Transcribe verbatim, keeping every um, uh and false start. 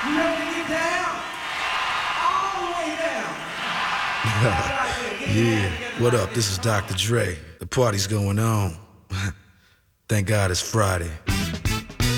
You ready to get down? All the way down. Yeah, what up? This is Doctor Dre. The party's going on. Thank God it's Friday.